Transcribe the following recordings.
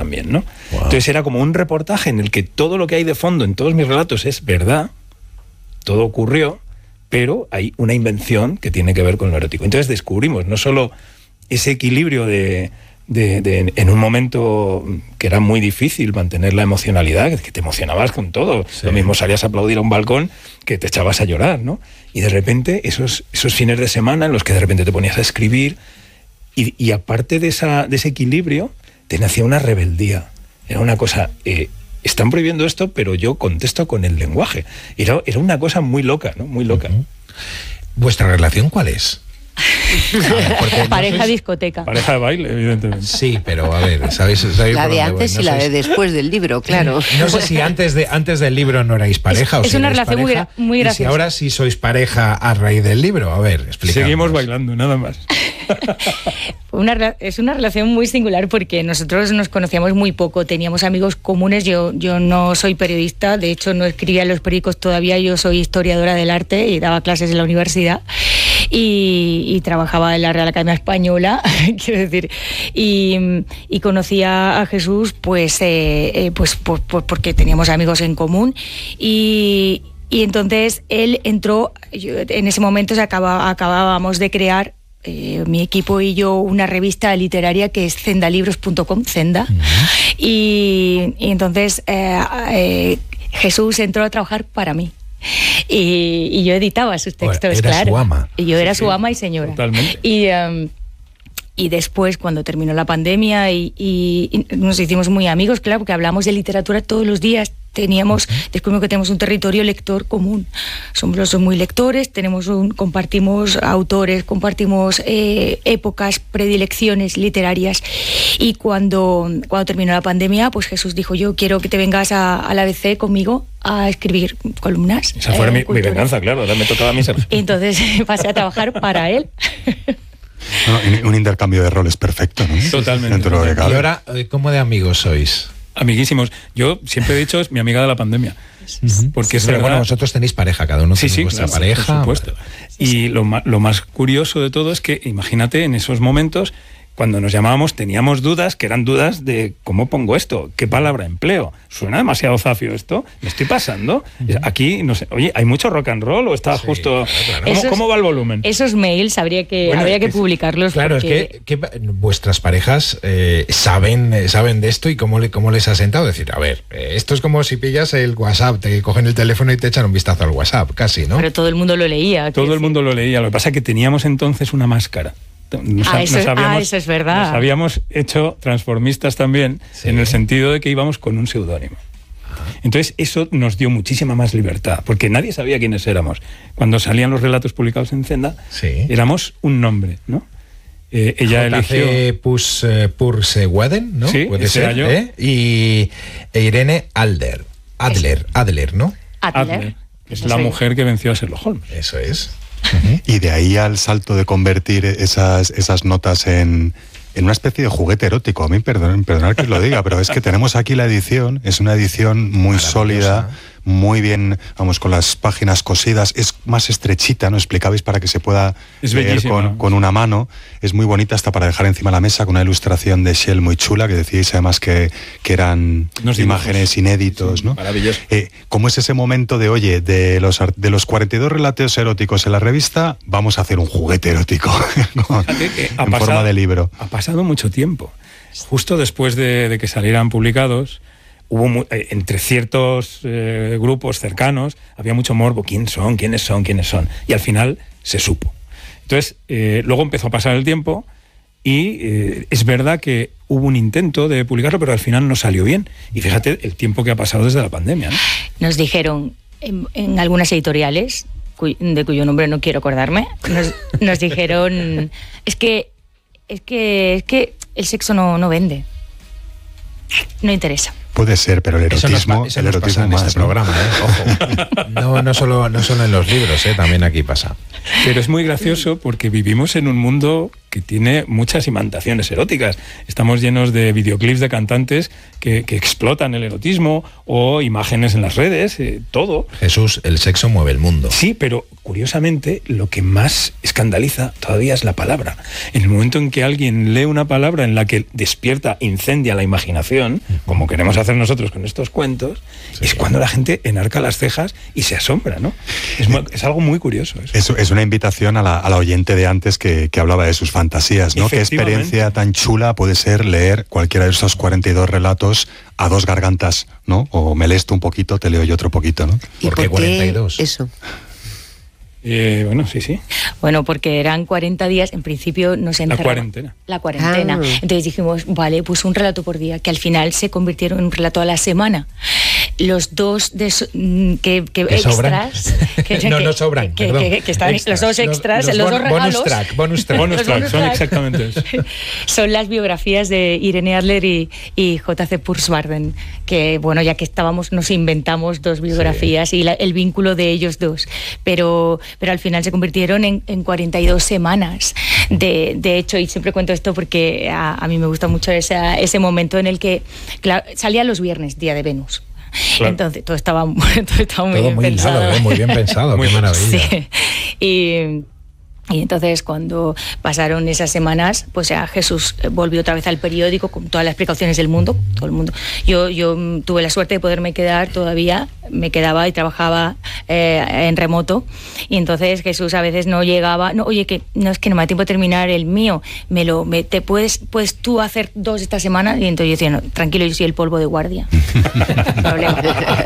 también, ¿no? Wow. Entonces era como un reportaje en el que todo lo que hay de fondo en todos mis relatos es verdad, todo ocurrió, pero hay una invención que tiene que ver con lo erótico. Entonces descubrimos no solo ese equilibrio de en un momento que era muy difícil mantener la emocionalidad, que te emocionabas con todo. Sí. Lo mismo salías a aplaudir a un balcón que te echabas a llorar, ¿no? Y de repente esos fines de semana en los que de repente te ponías a escribir y aparte de ese equilibrio te nacía una rebeldía. Era una cosa... están prohibiendo esto, pero yo contesto con el lenguaje. Era una cosa muy loca, ¿no? Muy loca. Uh-huh. ¿Vuestra relación cuál es? Pareja discoteca. Pareja de baile, evidentemente. Sí, pero a ver, ¿sabéis la de antes y la de después del libro, claro. No sé si antes del libro no erais pareja es una relación muy graciosa. Y si ahora sí sois pareja a raíz del libro, a ver, explicadnos. Seguimos bailando, nada más. Es una relación muy singular porque nosotros nos conocíamos muy poco, teníamos amigos comunes. Yo no soy periodista, de hecho no escribía en los periódicos todavía, yo soy historiadora del arte y daba clases en la universidad y trabajaba en la Real Academia Española, quiero decir, y conocía a Jesús pues porque teníamos amigos en común y entonces él entró, en ese momento acabábamos de crear mi equipo y yo una revista literaria que es zendalibros.com, Zenda, y entonces Jesús entró a trabajar para mí y yo editaba sus textos. Era claro. Su ama. Y yo era su ama y señora. Totalmente. Y después, cuando terminó la pandemia y nos hicimos muy amigos, claro, porque hablamos de literatura todos los días. Descubrimos que tenemos un territorio lector común. Somos muy lectores, compartimos autores, compartimos épocas, predilecciones literarias. Y cuando terminó la pandemia, pues Jesús dijo: yo quiero que te vengas a la ABC conmigo a escribir columnas. Esa fue mi venganza, claro, ahora me tocaba a mí ser. Entonces pasé a trabajar para él. Bueno, un intercambio de roles perfecto, ¿no? Totalmente. Y ahora, ¿cómo de amigos sois? Amiguísimos. Yo siempre he dicho, es mi amiga de la pandemia. Porque es verdad. Bueno, vosotros tenéis pareja, cada uno tiene vuestra pareja. Por supuesto. Y lo más curioso de todo es que, imagínate, en esos momentos, cuando nos llamábamos, teníamos dudas, que eran dudas de cómo pongo esto, qué palabra empleo. ¿Suena demasiado zafio esto? ¿Me estoy pasando? Aquí, no sé, oye, ¿hay mucho rock and roll o está justo...? Claro. ¿Cómo va el volumen? Esos mails habría que publicarlos. Claro, porque... es que vuestras parejas saben de esto y cómo les ha sentado. Decir, a ver, esto es como si pillas el WhatsApp, te cogen el teléfono y te echan un vistazo al WhatsApp, casi, ¿no? Pero todo el mundo lo leía. Todo el mundo lo leía. Lo que pasa es que teníamos entonces una máscara. Eso es verdad. Nos habíamos hecho transformistas también, en el sentido de que íbamos con un seudónimo. Entonces eso nos dio muchísima más libertad, porque nadie sabía quiénes éramos. Cuando salían los relatos publicados en Zenda, éramos un nombre, ¿no? Ella eligió... Purseweden, ¿no? Sí, puede ser, yo. Y Irene Adler, ¿no? Adler. Es la mujer que venció a Sherlock Holmes. Eso es. Y de ahí al salto de convertir esas notas en una especie de juguete erótico. A mí, perdonad que os lo diga, pero es que tenemos aquí la edición, es una edición muy sólida, muy bien, vamos, con las páginas cosidas, es más estrechita, ¿no? Explicabais para que se pueda leer con una mano, es muy bonita hasta para dejar encima de la mesa, con una ilustración de Shell muy chula, que decíais además que eran imágenes inéditos, ¿no? Maravilloso. ¿Cómo es ese momento de, oye, de los 42 relatos eróticos en la revista, vamos a hacer un juguete erótico en forma de libro? Ha pasado mucho tiempo. Justo después de que salieran publicados, hubo entre ciertos grupos cercanos, había mucho morbo. ¿Quiénes son? Y al final se supo. Entonces, luego empezó a pasar el tiempo y es verdad que hubo un intento de publicarlo, pero al final no salió bien. Y fíjate el tiempo que ha pasado desde la pandemia, ¿no? Nos dijeron en algunas editoriales, de cuyo nombre no quiero acordarme, nos dijeron, es que el sexo no vende. No interesa. Puede ser, pero el erotismo, eso nos pasa en este programa, Ojo. No solo en los libros, también aquí pasa. Pero es muy gracioso porque vivimos en un mundo que tiene muchas imantaciones eróticas. Estamos llenos de videoclips de cantantes que explotan el erotismo, o imágenes en las redes, todo. Jesús, el sexo mueve el mundo. Sí, pero curiosamente lo que más escandaliza todavía es la palabra. En el momento en que alguien lee una palabra en la que despierta, incendia la imaginación, como queremos hacer nosotros con estos cuentos, es cuando la gente enarca las cejas y se asombra, ¿no? Es algo muy curioso. Eso. Es una invitación a la oyente de antes que hablaba de sus fantasías, ¿no? Qué experiencia tan chula puede ser leer cualquiera de esos 42 relatos a dos gargantas, ¿no? O me lees tú un poquito, te leo yo otro poquito, ¿no? ¿Y por qué 42? Eso. Bueno, sí. Bueno, porque eran 40 días, en principio nos encerraron. La cuarentena. Entonces dijimos, vale, pues un relato por día, que al final se convirtieron en un relato a la semana. Los dos extras... no sobran, que están extras, los dos extras, los dos regalos... Bonus track, son exactamente eso. Son las biografías de Irene Adler y J.C. Pursbarden, que, bueno, ya que estábamos, nos inventamos dos biografías y el vínculo de ellos dos. Pero al final se convirtieron en 42 semanas. De hecho, y siempre cuento esto porque a mí me gusta mucho ese momento en el que, claro, salía los viernes, día de Venus. Claro. Entonces todo estaba muy bien pensado. Hilado, muy bien pensado, qué maravilla. Sí. Y entonces cuando pasaron esas semanas, pues ya Jesús volvió otra vez al periódico con todas las precauciones del mundo, todo el mundo. Yo tuve la suerte de poderme quedar todavía, me quedaba y trabajaba en remoto, y entonces Jesús a veces no llegaba, oye, que no me da tiempo de terminar el mío, te puedes tú hacer 2 esta semana, y entonces yo decía, no, tranquilo, yo soy el polvo de guardia. No problema.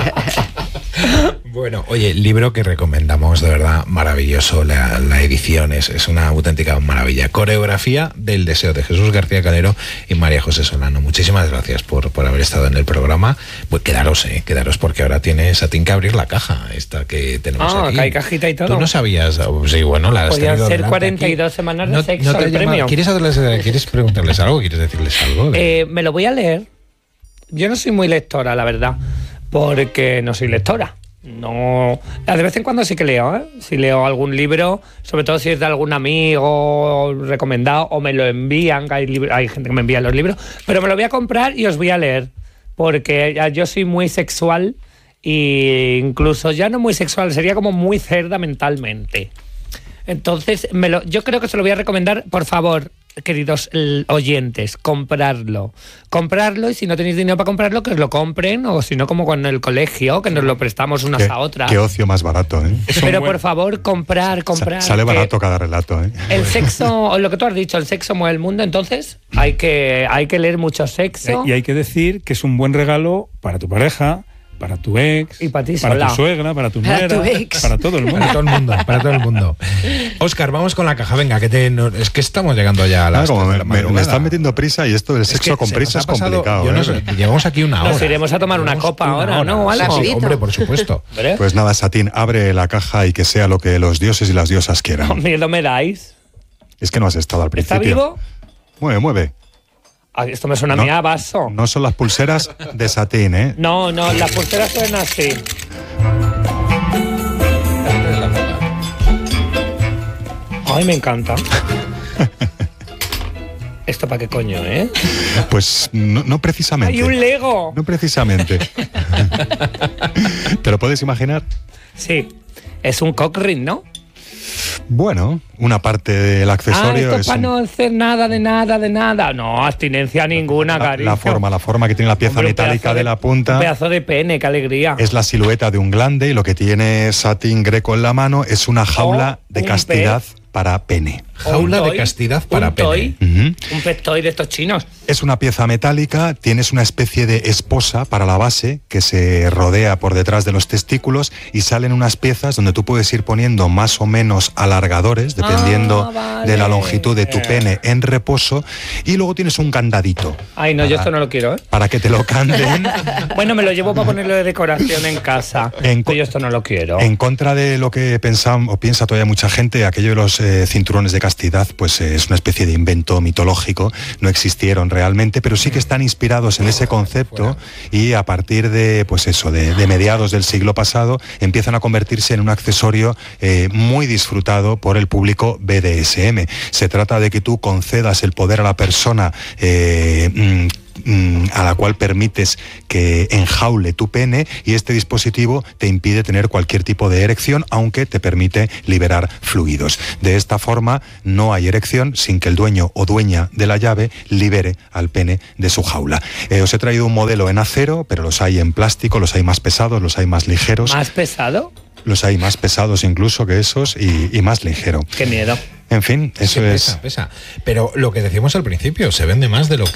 Bueno, oye, libro que recomendamos, de verdad, maravilloso, la edición es una auténtica maravilla. Coreografía del deseo, de Jesús García Calero y María José Solano. Muchísimas gracias por haber estado en el programa. Pues quedaros porque ahora tienes a ti que abrir la caja esta que tenemos aquí. Que hay cajita y todo. ¿Tú no sabías? Sí, bueno, la has podían tenido ser 42 semanas de sexo el premio. ¿Quieres preguntarles algo? ¿Quieres decirles algo? Me lo voy a leer. Yo no soy muy lectora, la verdad, porque no soy lectora. No, de vez en cuando sí que leo, Si leo algún libro, sobre todo si es de algún amigo recomendado o me lo envían, que hay gente que me envía los libros, pero me lo voy a comprar y os voy a leer, porque yo soy muy sexual, e incluso ya no muy sexual, sería como muy cerda mentalmente. Entonces, yo creo que se lo voy a recomendar, por favor, queridos oyentes, comprarlo, y si no tenéis dinero para comprarlo, que os lo compren, o si no, como con el colegio, que nos lo prestamos unas a otras. Qué ocio más barato, Pero por favor, comprar. Sale barato cada relato, El sexo, lo que tú has dicho, el sexo mueve el mundo, entonces hay que leer mucho sexo. Y hay que decir que es un buen regalo para tu pareja, para tu ex, y para ti para tu suegra, para tu nuera, para todo el mundo. Para todo el mundo. Óscar, vamos con la caja, venga, es que estamos llegando ya a las me están metiendo prisa, y esto del sexo con prisa es complicado. Llevamos aquí una hora. Nos iremos a tomar una copa ahora, ¿no? Sí, hombre, por supuesto. Pues nada, Satín, abre la caja y que sea lo que los dioses y las diosas quieran. No, miedo me dais. Es que no has estado al principio. ¿Está vivo? Mueve. Esto me suena a mí a vaso. No son las pulseras de Satín, No, las pulseras suenan así. Ay, me encanta. ¿Esto para qué coño, Pues no precisamente. ¡Hay un Lego! No precisamente. ¿Te lo puedes imaginar? Sí. Es un cock ring, ¿no? Bueno, una parte del accesorio esto es para no hacer nada de nada. No, abstinencia ninguna, cariño. La forma que tiene la pieza metálica de la punta. Un pedazo de pene, qué alegría. Es la silueta de un glande, y lo que tiene Satín Greco en la mano es una jaula de castidad para pene. Jaula de castidad para pene. Un pet toy de estos chinos. Es una pieza metálica, tienes una especie de esposa para la base que se rodea por detrás de los testículos, y salen unas piezas donde tú puedes ir poniendo más o menos alargadores dependiendo de la longitud de tu pene en reposo, y luego tienes un candadito. Ay, no, yo esto no lo quiero, Para que te lo canden. Bueno, me lo llevo para ponerlo de decoración en casa. Yo esto no lo quiero. En contra de lo que piensa todavía mucha gente, aquello de los cinturones de castidad pues es una especie de invento mitológico, no existieron realmente, pero sí que están inspirados en ese concepto y a partir de pues eso, de mediados del siglo pasado empiezan a convertirse en un accesorio muy disfrutado por el público BDSM. Se trata de que tú concedas el poder a la persona a la cual permites que enjaule tu pene, y este dispositivo te impide tener cualquier tipo de erección, aunque te permite liberar fluidos. De esta forma no hay erección sin que el dueño o dueña de la llave libere al pene de su jaula. Os he traído un modelo en acero, pero los hay en plástico, los hay más pesados, los hay más ligeros. ¿Más pesado? Los hay más pesados incluso que esos y más ligero. Qué miedo. En fin, eso es... Pesa. Pero lo que decíamos al principio, se vende más de lo que